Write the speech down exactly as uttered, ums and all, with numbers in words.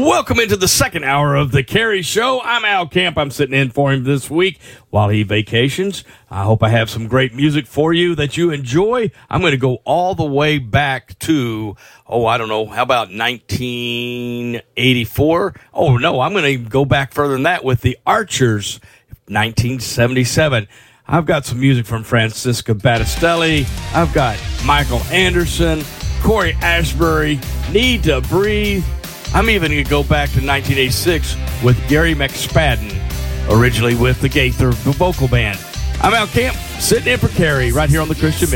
Welcome into the second hour of the Carey Show. I'm Al Camp. I'm sitting in for him this week while he vacations. I hope I have some great music for you that you enjoy. I'm going to go all the way back to, oh, I don't know, how about nineteen eighty-four? Oh, no, I'm going to go back further than that with the Archers, nineteen seventy-seven. I've got some music from Francisca Battistelli. I've got Michael Anderson, Corey Ashbury, Need to Breathe. I'm even going to go back to nineteen eighty-six with Gary McSpadden, originally with the Gaither Vocal Band. I'm Al Camp, sitting in for Carey right here on the Christian Mix.